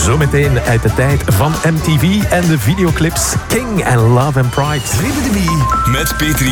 Zometeen uit de tijd van MTV en de videoclips King en Love and Pride. Met P3.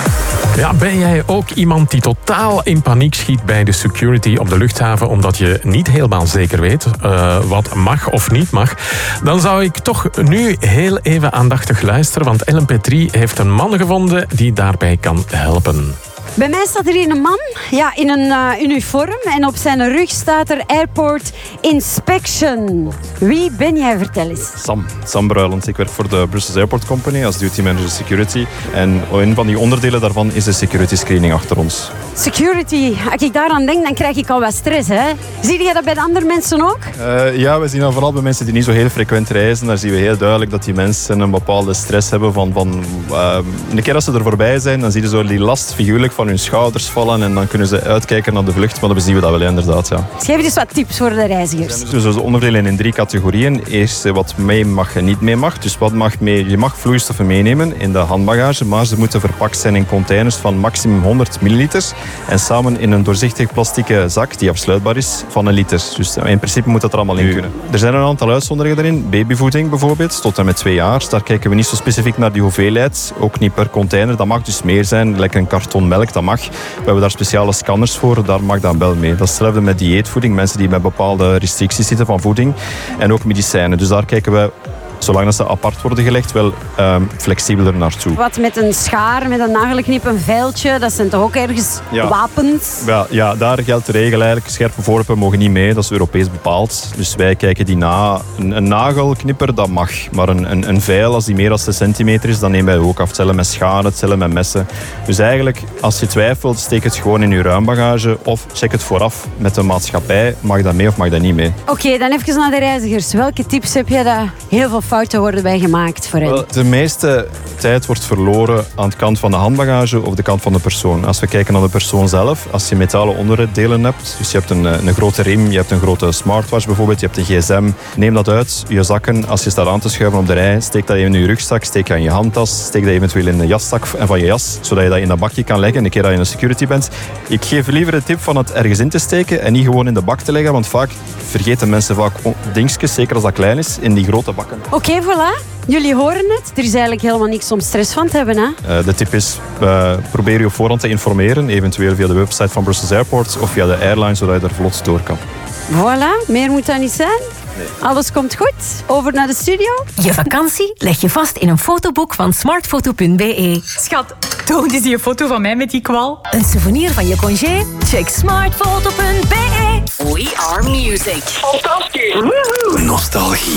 Ja, ben jij ook iemand die totaal in paniek schiet bij de security op de luchthaven omdat je niet helemaal zeker weet wat mag of niet mag? Dan zou ik toch nu heel even aandachtig luisteren, want Ellen Petrie heeft een man gevonden die daarbij kan helpen. Bij mij staat er hier een man in een uniform en op zijn rug staat er Airport Inspection. Wie ben jij? Vertel eens. Sam Bruiland. Ik werk voor de Brussels Airport Company als duty manager security. En een van die onderdelen daarvan is de security screening achter ons. Security, als ik daaraan denk, dan krijg ik al wat stress. Hè? Zie je dat bij de andere mensen ook? Ja, we zien dat vooral bij mensen die niet zo heel frequent reizen. Daar zien we heel duidelijk dat die mensen een bepaalde stress hebben van een keer als ze er voorbij zijn, dan zie je zo die last figuurlijk van hun schouders vallen en dan kunnen ze uitkijken naar de vlucht. Maar dan zien we dat wel inderdaad, ja. Geef dus wat tips voor de reizigers. Dus we onderdelen in 3 categorieën. Eerst wat mee mag en niet mee mag. Dus wat mag mee? Je mag vloeistoffen meenemen in de handbagage, maar ze moeten verpakt zijn in containers van maximum 100 milliliter en samen in een doorzichtig plastieke zak die afsluitbaar is van 1 liter. Dus in principe moet dat er allemaal in kunnen. Er zijn een aantal uitzonderingen daarin. Babyvoeding bijvoorbeeld, tot en met 2 jaar. Daar kijken we niet zo specifiek naar die hoeveelheid. Ook niet per container. Dat mag dus meer zijn. Lekker een karton melk, dat mag. We hebben daar speciale scanners voor. Daar mag dat wel mee. Dat is hetzelfde met dieetvoeding. Mensen die met bepaalde restricties zitten van voeding. En ook medicijnen. Dus daar kijken we, zolang dat ze apart worden gelegd, wel flexibeler naartoe. Wat met een schaar, met een nagelknip, een veiltje, dat zijn toch ook ergens wapens? Ja, daar geldt de regel eigenlijk. Scherpe voorwerpen mogen niet mee, dat is Europees bepaald. Dus wij kijken die na. Een nagelknipper, dat mag. Maar een veil, als die meer dan 6 centimeter is, dan nemen wij ook af. Hetzelfde met scharen, hetzelfde met messen. Dus eigenlijk, als je twijfelt, steek het gewoon in je ruimbagage of check het vooraf met de maatschappij. Mag dat mee of mag dat niet mee? Oké, dan even naar de reizigers. Welke tips heb je dat heel veel fouten worden bij gemaakt voor hen? De meeste tijd wordt verloren aan de kant van de handbagage of de kant van de persoon. Als we kijken naar de persoon zelf, als je metalen onderdelen hebt, dus je hebt een grote riem, je hebt een grote smartwatch bijvoorbeeld, je hebt een gsm, neem dat uit, je zakken, als je staat aan te schuiven op de rij, steek dat even in je rugzak, steek dat in je handtas, steek dat eventueel in de jaszak van je jas, zodat je dat in dat bakje kan leggen, een keer dat je in de security bent. Ik geef liever de tip van het ergens in te steken en niet gewoon in de bak te leggen, want vaak vergeten mensen vaak dingetjes, zeker als dat klein is, in die grote bakken. Oké, voilà. Jullie horen het. Er is eigenlijk helemaal niks om stress van te hebben, hè? De tip is, probeer je op voorhand te informeren, eventueel via de website van Brussels Airport of via de airline, zodat je er vlot door kan. Voilà, meer moet dat niet zijn. Nee. Alles komt goed. Over naar de studio. Je vakantie leg je vast in een fotoboek van smartfoto.be. Schat, toon eens die foto van mij met die kwal. Een souvenir van je congé? Check smartfoto.be. We are music. Fantastisch. Nostalgie.